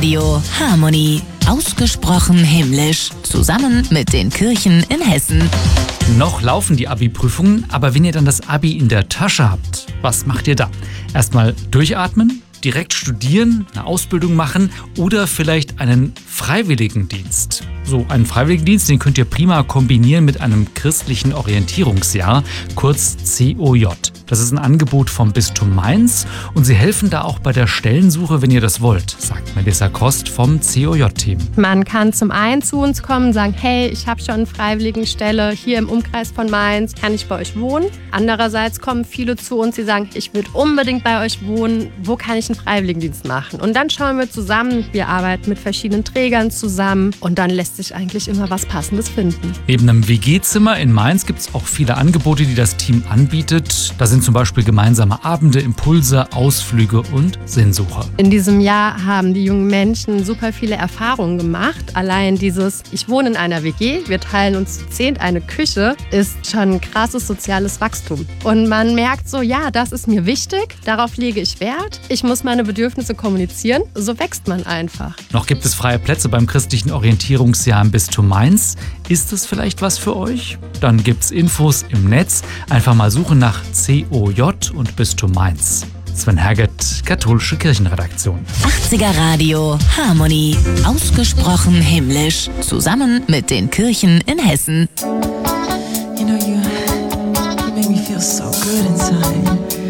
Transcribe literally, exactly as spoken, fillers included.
Radio Harmonie. Ausgesprochen himmlisch. Zusammen mit den Kirchen in Hessen. Noch laufen die Abi-Prüfungen, aber wenn ihr dann das Abi in der Tasche habt, was macht ihr da? Erstmal durchatmen, direkt studieren, eine Ausbildung machen oder vielleicht einen Freiwilligendienst. So einen Freiwilligendienst, den könnt ihr prima kombinieren mit einem christlichen Orientierungsjahr, kurz C O J. Das ist ein Angebot vom Bistum Mainz und sie helfen da auch bei der Stellensuche, wenn ihr das wollt, sagt Melissa Kost vom C O J-Team. Man kann zum einen zu uns kommen und sagen, hey, ich habe schon eine Freiwilligenstelle hier im Umkreis von Mainz, kann ich bei euch wohnen? Andererseits kommen viele zu uns, die sagen, ich würde unbedingt bei euch wohnen, wo kann ich einen Freiwilligendienst machen? Und dann schauen wir zusammen, wir arbeiten mit verschiedenen Trägern zusammen und dann lässt sich eigentlich immer was Passendes finden. Neben einem W G-Zimmer in Mainz gibt es auch viele Angebote, die das Team anbietet. Da sind zum Beispiel gemeinsame Abende, Impulse, Ausflüge und Sinnsuche. In diesem Jahr haben die jungen Menschen super viele Erfahrungen gemacht. Allein dieses, ich wohne in einer W G, wir teilen uns zu zehnt eine Küche, ist schon ein krasses soziales Wachstum. Und man merkt so, ja, das ist mir wichtig, darauf lege ich Wert. Ich muss meine Bedürfnisse kommunizieren, so wächst man einfach. Noch gibt es freie Plätze beim christlichen Orientierungsjahr im Bistum Mainz. Ist das vielleicht was für euch? Dann gibt's Infos im Netz. Einfach mal suchen nach C O J und Bistum Mainz. Sven Herget, Katholische Kirchenredaktion. achtziger Radio Harmonie. Ausgesprochen himmlisch. Zusammen mit den Kirchen in Hessen. You know, you, you make me feel so good inside.